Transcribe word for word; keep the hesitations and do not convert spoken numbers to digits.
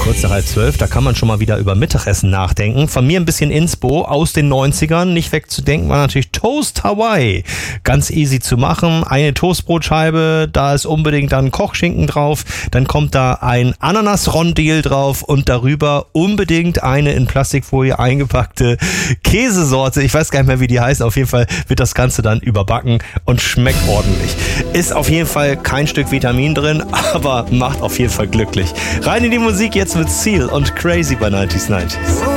Kurz nach halb zwölf, da kann man schon mal wieder über Mittagessen nachdenken. Von mir ein bisschen Inspo aus den neunzigern, nicht wegzudenken, war natürlich Toast Hawaii. Ganz easy zu machen, eine Toastbrotscheibe, da ist unbedingt dann Kochschinken drauf, dann kommt da ein Ananas-Rondel drauf und darüber unbedingt eine in Plastikfolie eingepackte Käsesorte. Ich weiß gar nicht mehr, wie die heißt, auf jeden Fall wird das Ganze dann überbacken und schmeckt ordentlich. Ist auf jeden Fall kein Stück Vitamin drin, aber macht auf jeden Fall glücklich. Rein in die Musik jetzt mit Seal und Crazy bei neunzig neunzig.